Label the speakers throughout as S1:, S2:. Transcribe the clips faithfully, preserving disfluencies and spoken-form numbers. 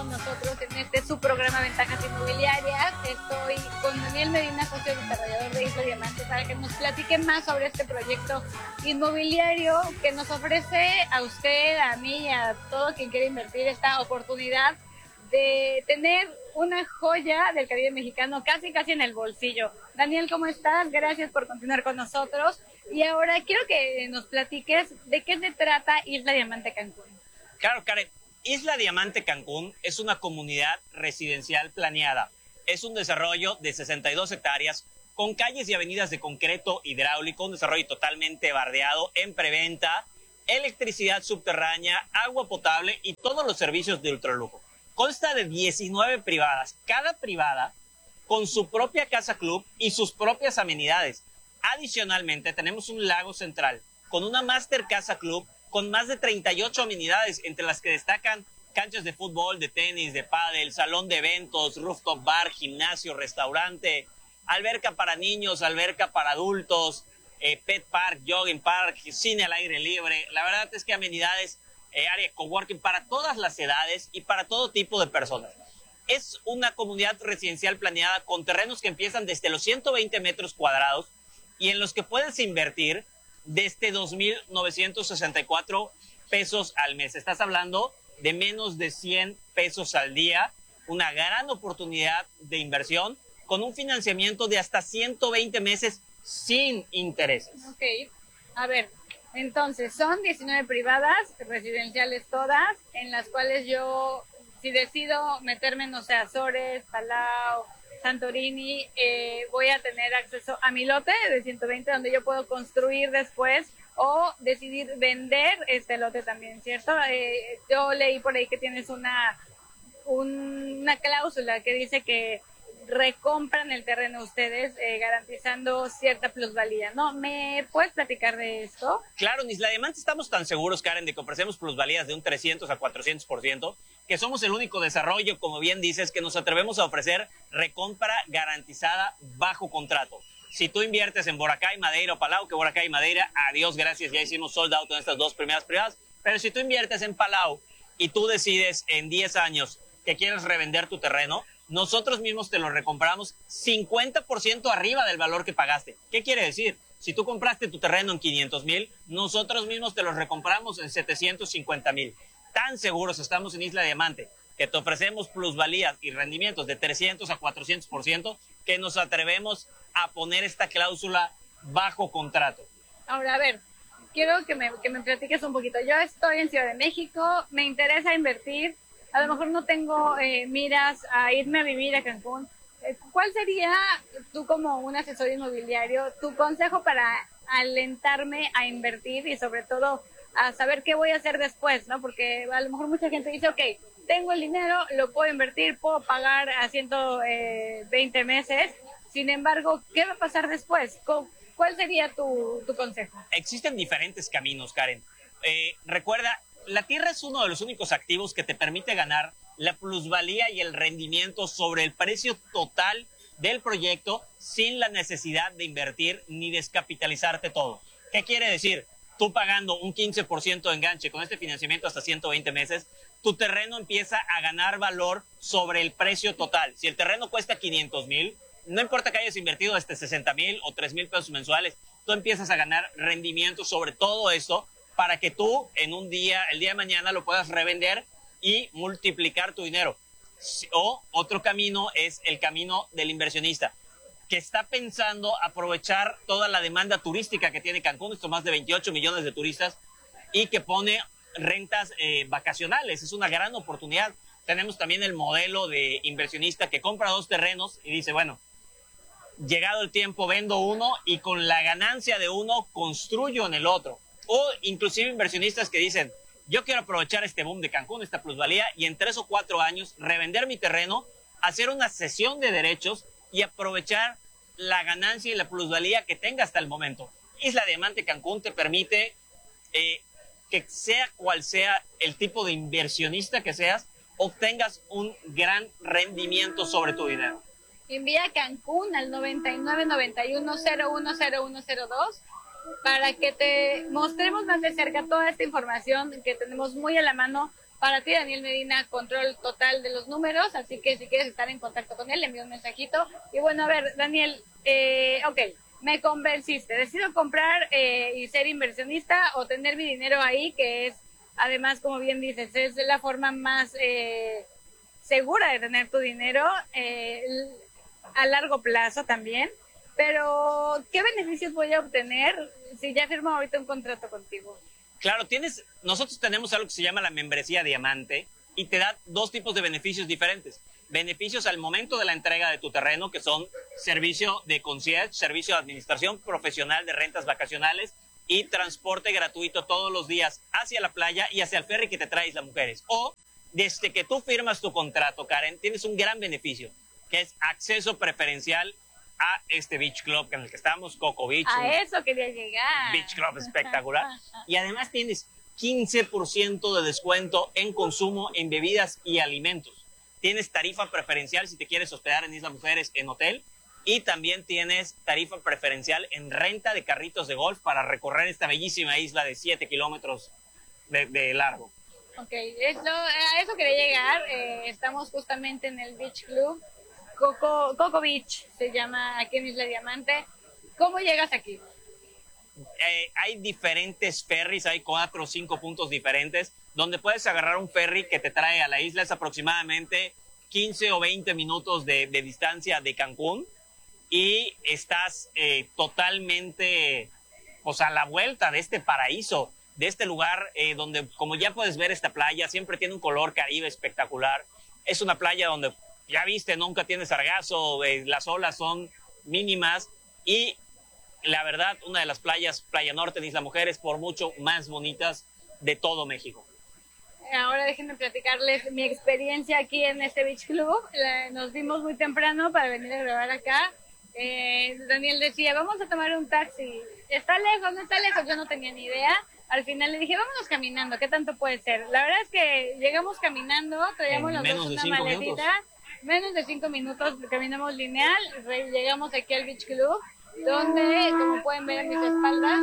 S1: con nosotros en este su programa Ventajas Inmobiliarias. Estoy con Daniel Medina, socio desarrollador de Isla Diamante, para que nos platique más sobre este proyecto inmobiliario que nos ofrece a usted, a mí y a todo quien quiera invertir esta oportunidad de tener una joya del Caribe mexicano casi casi en el bolsillo. Daniel, ¿cómo estás? Gracias por continuar con nosotros. Y ahora quiero que nos platiques de qué se trata Isla Diamante Cancún.
S2: Claro, Karen. Isla Diamante Cancún es una comunidad residencial planeada. Es un desarrollo de sesenta y dos hectáreas con calles y avenidas de concreto hidráulico, un desarrollo totalmente bardeado en preventa, electricidad subterránea, agua potable y todos los servicios de ultralujo. Consta de diecinueve privadas, cada privada con su propia casa club y sus propias amenidades. Adicionalmente, tenemos un lago central con una Master Casa Club con más de treinta y ocho amenidades, entre las que destacan canchas de fútbol, de tenis, de pádel, salón de eventos, rooftop bar, gimnasio, restaurante, alberca para niños, alberca para adultos, eh, pet park, jogging park, cine al aire libre. La verdad es que amenidades, eh, área de coworking para todas las edades y para todo tipo de personas. Es una comunidad residencial planeada con terrenos que empiezan desde los ciento veinte metros cuadrados y en los que puedes invertir desde dos mil novecientos sesenta y cuatro pesos al mes. Estás hablando de menos de cien pesos al día, una gran oportunidad de inversión con un financiamiento de hasta ciento veinte meses sin intereses.
S1: Ok, a ver, entonces son diecinueve privadas, residenciales todas, en las cuales yo, si decido meterme en, no sé, Azores, Palau, Santorini, eh, voy a tener acceso a mi lote de ciento veinte, donde yo puedo construir después o decidir vender este lote también, ¿cierto? Eh, yo leí por ahí que tienes una, una cláusula que dice que recompran el terreno ustedes, eh, garantizando cierta plusvalía, ¿no? ¿Me puedes platicar de esto?
S2: Claro, en Isla Diamante estamos tan seguros, Karen, de que ofrecemos plusvalías de un trescientos a cuatrocientos por ciento, que somos el único desarrollo, como bien dices, que nos atrevemos a ofrecer recompra garantizada bajo contrato. Si tú inviertes en Boracay, Madeira o Palau, que Boracay y Madeira, adiós, gracias, ya hicimos sold out en estas dos primeras privadas, pero si tú inviertes en Palau y tú decides en diez años que quieres revender tu terreno, nosotros mismos te lo recompramos cincuenta por ciento arriba del valor que pagaste. ¿Qué quiere decir? Si tú compraste tu terreno en quinientos mil, nosotros mismos te lo recompramos en setecientos cincuenta mil. Tan seguros estamos en Isla Diamante que te ofrecemos plusvalías y rendimientos de trescientos a cuatrocientos por ciento que nos atrevemos a poner esta cláusula bajo contrato.
S1: Ahora, a ver, quiero que me, que me platiques un poquito. Yo estoy en Ciudad de México, me interesa invertir. A lo mejor no tengo eh, miras a irme a vivir a Cancún. Eh, ¿Cuál sería, tú como un asesor inmobiliario, tu consejo para alentarme a invertir y sobre todo a saber qué voy a hacer después, ¿no? Porque a lo mejor mucha gente dice, ok, tengo el dinero, lo puedo invertir, puedo pagar a ciento veinte meses. Sin embargo, ¿qué va a pasar después? ¿Cuál sería tu, tu consejo?
S2: Existen diferentes caminos, Karen. Eh, recuerda, la tierra es uno de los únicos activos que te permite ganar la plusvalía y el rendimiento sobre el precio total del proyecto sin la necesidad de invertir ni descapitalizarte todo. ¿Qué quiere decir? Tú pagando un quince por ciento de enganche con este financiamiento hasta ciento veinte meses, tu terreno empieza a ganar valor sobre el precio total. Si el terreno cuesta quinientos mil, no importa que hayas invertido desde sesenta mil o tres mil pesos mensuales, tú empiezas a ganar rendimiento sobre todo esto para que tú en un día, el día de mañana, lo puedas revender y multiplicar tu dinero. O otro camino es el camino del inversionista, que está pensando aprovechar toda la demanda turística que tiene Cancún, estos más de veintiocho millones de turistas, y que pone rentas eh, vacacionales. Es una gran oportunidad. Tenemos también el modelo de inversionista que compra dos terrenos y dice, bueno, llegado el tiempo vendo uno y con la ganancia de uno construyo en el otro. O inclusive inversionistas que dicen, yo quiero aprovechar este boom de Cancún, esta plusvalía, y en tres o cuatro años revender mi terreno, hacer una cesión de derechos y aprovechar la ganancia y la plusvalía que tenga hasta el momento. Isla Diamante Cancún te permite eh, que sea cual sea el tipo de inversionista que seas, obtengas un gran rendimiento sobre tu dinero.
S1: Envía a Cancún al noventa y nueve noventa y uno cero uno cero uno cero dos para que te mostremos más de cerca toda esta información que tenemos muy a la mano Para ti, Daniel Medina, control total de los números, así que si quieres estar en contacto con él, le envío un mensajito. Y bueno, a ver, Daniel, eh, ok, me convenciste. Decido comprar eh, y ser inversionista o tener mi dinero ahí, que es, además, como bien dices, es la forma más eh, segura de tener tu dinero eh, a largo plazo también. Pero, ¿qué beneficios voy a obtener si ya firmo ahorita un contrato contigo?
S2: Claro, tienes, nosotros tenemos algo que se llama la membresía diamante y te da dos tipos de beneficios diferentes. Beneficios al momento de la entrega de tu terreno, que son servicio de concierge, servicio de administración profesional de rentas vacacionales y transporte gratuito todos los días hacia la playa y hacia el ferry que te trae Isla Mujeres. O, desde que tú firmas tu contrato, Karen, tienes un gran beneficio, que es acceso preferencial a este beach club en el que estamos, Coco Beach.
S1: A eso quería llegar.
S2: Beach club espectacular. Y además tienes quince por ciento de descuento en consumo en bebidas y alimentos. Tienes tarifa preferencial si te quieres hospedar en Isla Mujeres en hotel. Y también tienes tarifa preferencial en renta de carritos de golf para recorrer esta bellísima isla de siete kilómetros de, de largo.
S1: Ok, eso, a eso quería llegar. Eh, estamos justamente en el Beach Club. Coco, Coco Beach se llama aquí en Isla Diamante. ¿Cómo llegas aquí?
S2: Eh, hay diferentes ferries, hay cuatro o cinco puntos diferentes donde puedes agarrar un ferry que te trae a la isla. Es aproximadamente quince o veinte minutos de, de distancia de Cancún y estás eh, totalmente pues, a la vuelta de este paraíso, de este lugar eh, donde, como ya puedes ver, esta playa siempre tiene un color caribe espectacular. Es una playa donde, ya viste, nunca tiene sargazo, eh, las olas son mínimas y la verdad, una de las playas, Playa Norte de Isla Mujeres, por mucho más bonitas de todo México.
S1: Ahora déjenme platicarles mi experiencia aquí en este Beach Club. Nos vimos muy temprano para venir a grabar acá. Eh, Daniel decía, vamos a tomar un taxi. ¿Está lejos? ¿No está lejos? Yo no tenía ni idea. Al final le dije, vámonos caminando, ¿qué tanto puede ser? La verdad es que llegamos caminando, traíamos los dos una maletita. Minutos. Menos de cinco minutos caminamos lineal, llegamos aquí al Beach Club, donde, como pueden ver en mis espaldas,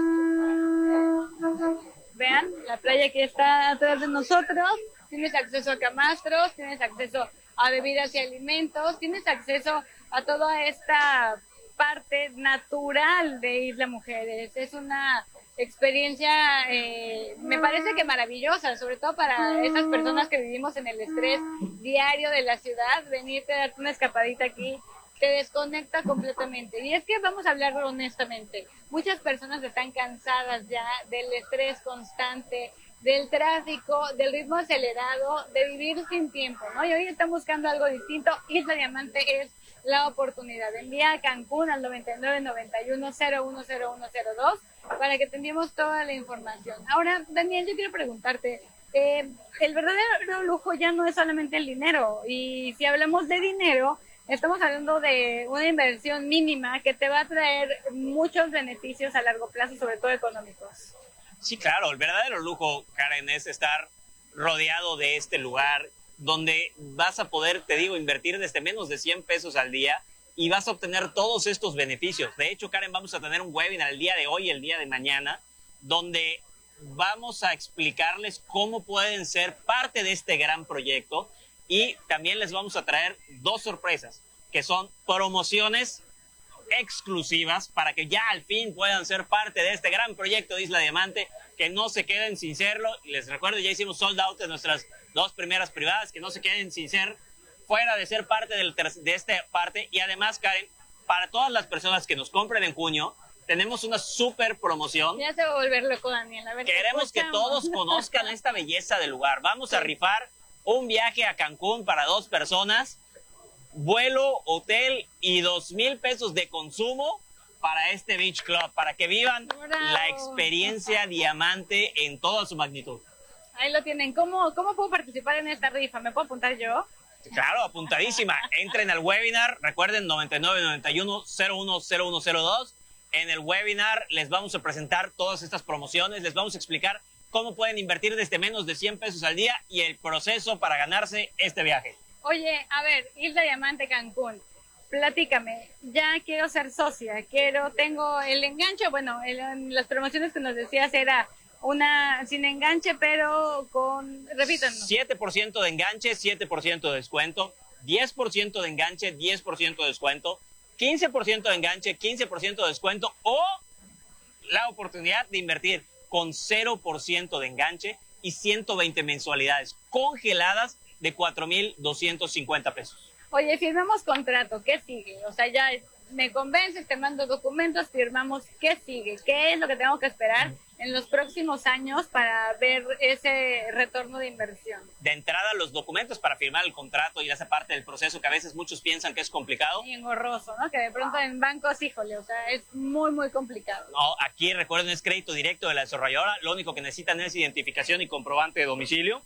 S1: vean, la playa aquí está atrás de nosotros, tienes acceso a camastros, tienes acceso a bebidas y alimentos, tienes acceso a toda esta parte natural de Isla Mujeres. Es una experiencia, eh, me parece que maravillosa, sobre todo para esas personas que vivimos en el estrés diario de la ciudad. Venirte a darte una escapadita aquí te desconecta completamente. Y es que vamos a hablar honestamente, muchas personas están cansadas ya del estrés constante, del tráfico, del ritmo acelerado, de vivir sin tiempo, ¿no? Y hoy están buscando algo distinto. Isla Diamante es la oportunidad. Envía a Cancún al noventa y nueve, noventa y uno, cero uno cero uno cero dos para que te enviemos toda la información. Ahora, Daniel, yo quiero preguntarte, eh, el verdadero lujo ya no es solamente el dinero, y si hablamos de dinero, estamos hablando de una inversión mínima que te va a traer muchos beneficios a largo plazo, sobre todo económicos.
S2: Sí, claro, el verdadero lujo, Karen, es estar rodeado de este lugar donde vas a poder, te digo, invertir desde menos de cien pesos al día y vas a obtener todos estos beneficios. De hecho, Karen, vamos a tener un webinar el día de hoy y el día de mañana donde vamos a explicarles cómo pueden ser parte de este gran proyecto y también les vamos a traer dos sorpresas, que son promociones exclusivas para que ya al fin puedan ser parte de este gran proyecto de Isla Diamante, que no se queden sin serlo. Les recuerdo, ya hicimos sold out de nuestras dos primeras privadas, que no se queden sin ser fuera de ser parte del de esta parte. Y además, Karen, para todas las personas que nos compren en junio, tenemos una super promoción.
S1: Ya se va a volver loco, Daniel. A ver,
S2: queremos que todos conozcan esta belleza del lugar. Vamos a rifar un viaje a Cancún para dos personas, vuelo, hotel y dos mil pesos de consumo para este Beach Club, para que vivan
S1: ¡bravo!
S2: La experiencia Diamante en toda su magnitud.
S1: Ahí lo tienen. ¿Cómo, cómo puedo participar en esta rifa? ¿Me puedo apuntar yo?
S2: Claro, apuntadísima. Entren al webinar, recuerden noventa y nueve, noventa y uno, cero uno cero uno cero dos. En el webinar les vamos a presentar todas estas promociones, les vamos a explicar cómo pueden invertir desde menos de cien pesos al día y el proceso para ganarse este viaje.
S1: Oye, a ver, Isla Diamante Cancún, platícame, ya quiero ser socia, quiero, tengo el enganche, bueno, el, las promociones que nos decías era una sin enganche, pero con, repítanos.
S2: siete por ciento de enganche, siete por ciento de descuento, diez por ciento de enganche, diez por ciento de descuento, quince por ciento de enganche, quince por ciento de descuento o la oportunidad de invertir con cero por ciento de enganche y ciento veinte mensualidades congeladas de cuatro mil doscientos cincuenta pesos.
S1: Oye, firmamos contrato, ¿qué sigue? O sea, ya me convences, te mando documentos, firmamos, ¿qué sigue? ¿Qué es lo que tengo que esperar en los próximos años para ver ese retorno de inversión?
S2: De entrada, los documentos para firmar el contrato y esa parte del proceso que a veces muchos piensan que es complicado.
S1: Y engorroso, ¿no? Que de pronto en bancos, híjole, o sea, es muy, muy complicado.
S2: No, aquí recuerden, es crédito directo de la desarrolladora. Lo único que necesitan es identificación y comprobante de domicilio.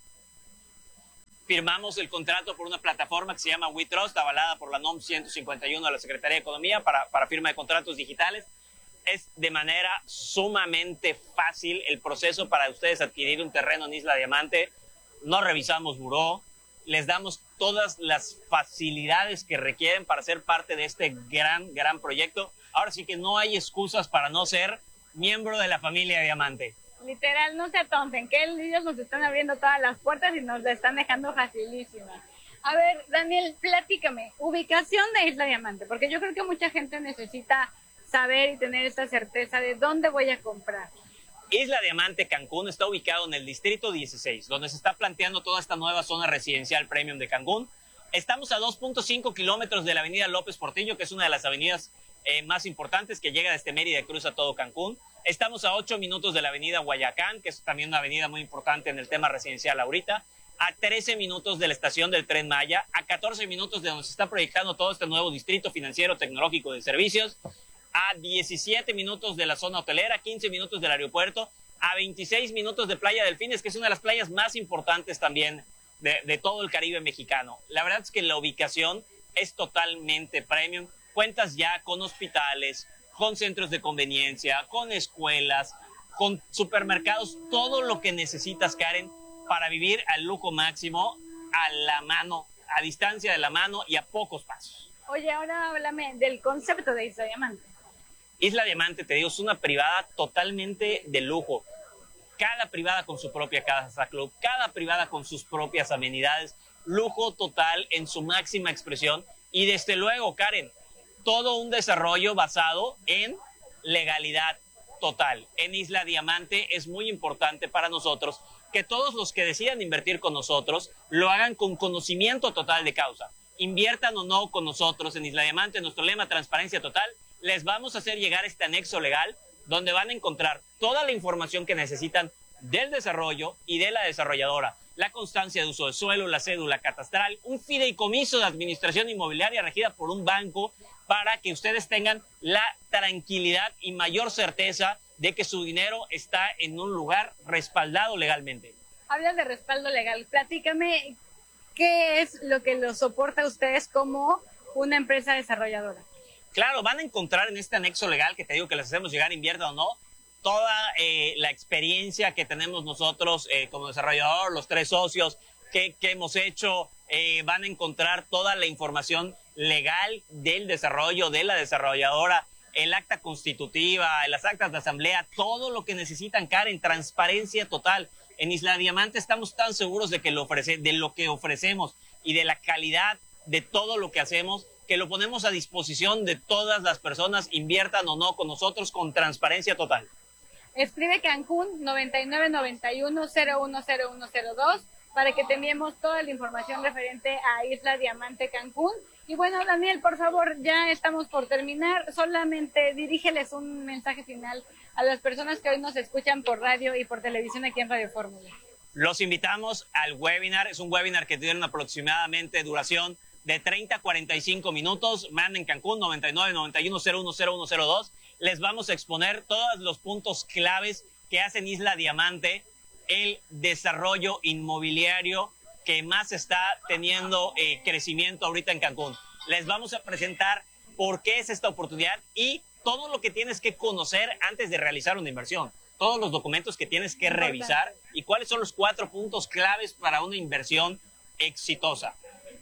S2: Firmamos el contrato por una plataforma que se llama WeTrust, avalada por la N O M ciento cincuenta y uno de la Secretaría de Economía para, para firma de contratos digitales. Es de manera sumamente fácil el proceso para ustedes adquirir un terreno en Isla Diamante. No revisamos buró, les damos todas las facilidades que requieren para ser parte de este gran, gran proyecto. Ahora sí que no hay excusas para no ser miembro de la familia Diamante.
S1: Literal, no se atonten, que ellos nos están abriendo todas las puertas y nos la están dejando facilísima. A ver, Daniel, platícame, ubicación de Isla Diamante, porque yo creo que mucha gente necesita saber y tener esta certeza de dónde voy a comprar.
S2: Isla Diamante Cancún está ubicado en el distrito dieciséis, donde se está planteando toda esta nueva zona residencial premium de Cancún. Estamos a dos punto cinco kilómetros de la avenida López Portillo, que es una de las avenidas eh, más importantes que llega desde Mérida y cruza todo Cancún. Estamos a ocho minutos de la avenida Guayacán, que es también una avenida muy importante en el tema residencial ahorita. A trece minutos de la estación del Tren Maya, a catorce minutos de donde se está proyectando todo este nuevo distrito financiero tecnológico de servicios, a diecisiete minutos de la zona hotelera, quince minutos del aeropuerto, a veintiséis minutos de Playa Delfines, que es una de las playas más importantes también de, de todo el Caribe mexicano. La verdad es que la ubicación es totalmente premium. Cuentas ya con hospitales, con centros de conveniencia, con escuelas, con supermercados, todo lo que necesitas, Karen, para vivir al lujo máximo, a la mano, a distancia de la mano y a pocos pasos.
S1: Oye, ahora háblame del concepto de Isla Diamante.
S2: Isla Diamante, te digo, es una privada totalmente de lujo. Cada privada con su propia casa club, cada privada con sus propias amenidades, lujo total en su máxima expresión. Y desde luego, Karen, todo un desarrollo basado en legalidad total. En Isla Diamante es muy importante para nosotros que todos los que decidan invertir con nosotros lo hagan con conocimiento total de causa. Inviertan o no con nosotros en Isla Diamante, nuestro lema transparencia total, les vamos a hacer llegar este anexo legal donde van a encontrar toda la información que necesitan del desarrollo y de la desarrolladora, la constancia de uso de suelo, la cédula catastral, un fideicomiso de administración inmobiliaria regida por un banco para que ustedes tengan la tranquilidad y mayor certeza de que su dinero está en un lugar respaldado legalmente.
S1: Hablas de respaldo legal, platícame qué es lo que los soporta a ustedes como una empresa desarrolladora.
S2: Claro, van a encontrar en este anexo legal que te digo que les hacemos llegar, invierta o no, toda eh, la experiencia que tenemos nosotros eh, como desarrollador, los tres socios que, que hemos hecho, eh, van a encontrar toda la información legal del desarrollo, de la desarrolladora, el acta constitutiva, las actas de asamblea, todo lo que necesitan, Karen, transparencia total. En Isla Diamante estamos tan seguros de, que lo ofrece, de lo que ofrecemos y de la calidad de todo lo que hacemos, que lo ponemos a disposición de todas las personas, inviertan o no con nosotros, con transparencia total.
S1: Escribe Cancún noventa y nueve noventa y uno cero uno cero uno cero dos para que te enviemos toda la información referente a Isla Diamante Cancún. Y bueno, Daniel, por favor, ya estamos por terminar. Solamente dirígeles un mensaje final a las personas que hoy nos escuchan por radio y por televisión aquí en Radio Fórmula.
S2: Los invitamos al webinar. Es un webinar que tiene aproximadamente duración de treinta a cuarenta y cinco minutos. Manden Cancún noventa y nueve noventa y uno cero uno cero uno cero dos. Les vamos a exponer todos los puntos claves que hacen Isla Diamante el desarrollo inmobiliario que más está teniendo eh, crecimiento ahorita en Cancún. Les vamos a presentar por qué es esta oportunidad y todo lo que tienes que conocer antes de realizar una inversión. Todos los documentos que tienes que revisar y cuáles son los cuatro puntos claves para una inversión exitosa.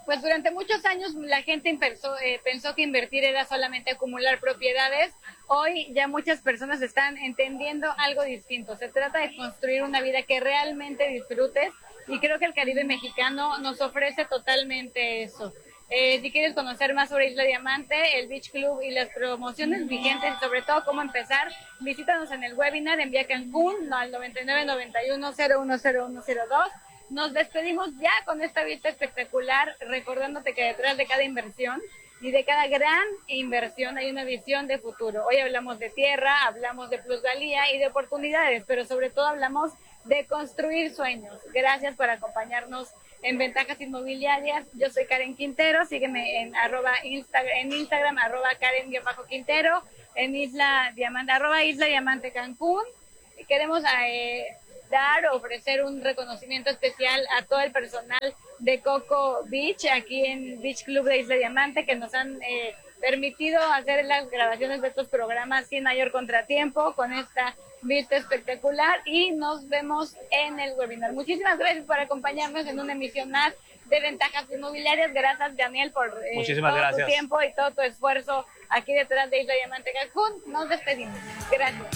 S1: pues durante muchos años la gente pensó, eh, pensó que invertir era solamente acumular propiedades. Hoy ya muchas personas están entendiendo algo distinto. Se trata de construir una vida que realmente disfrutes y creo que el Caribe mexicano nos ofrece totalmente eso. Eh, si quieres conocer más sobre Isla Diamante, el Beach Club y las promociones vigentes y sobre todo cómo empezar, visítanos en el webinar Envía Cancún al noventa y nueve, noventa y uno, cero uno cero uno cero dos. Nos despedimos ya con esta vista espectacular, recordándote que detrás de cada inversión y de cada gran inversión hay una visión de futuro. Hoy hablamos de tierra, hablamos de plusvalía y de oportunidades, pero sobre todo hablamos de construir sueños. Gracias por acompañarnos en Ventajas Inmobiliarias. Yo soy Karen Quintero, sígueme en arroba Instagram, en Instagram, arroba Karen-Quintero, en Isla Diamante, arroba Isla Diamante Cancún. Queremos eh, dar o ofrecer un reconocimiento especial a todo el personal de Coco Beach, aquí en Beach Club de Isla Diamante, que nos han eh, permitido hacer las grabaciones de estos programas sin mayor contratiempo, con esta vista espectacular, y nos vemos en el webinar. Muchísimas gracias por acompañarnos en una emisión más de Ventajas Inmobiliarias. Gracias, Daniel, por eh, todo
S2: gracias.
S1: tu tiempo y todo tu esfuerzo aquí detrás de Isla Diamante Cancún. Nos despedimos. Gracias.